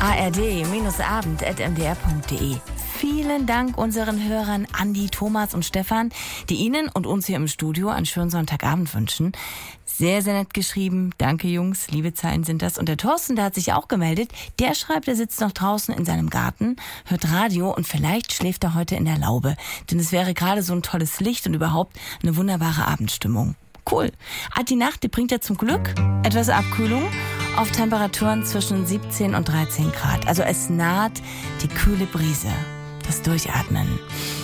ard-abend@mdr.de. Vielen Dank unseren Hörern Andi, Thomas und Stefan, die Ihnen und uns hier im Studio einen schönen Sonntagabend wünschen. Sehr, sehr nett geschrieben. Danke, Jungs. Liebe Zeilen sind das. Und der Thorsten, der hat sich auch gemeldet. Der schreibt, er sitzt noch draußen in seinem Garten, hört Radio und vielleicht schläft er heute in der Laube. Denn es wäre gerade so ein tolles Licht und überhaupt eine wunderbare Abendstimmung. Cool. Die Nacht, die bringt ja zum Glück etwas Abkühlung auf Temperaturen zwischen 17 und 13 Grad. Also es naht die kühle Brise, das Durchatmen.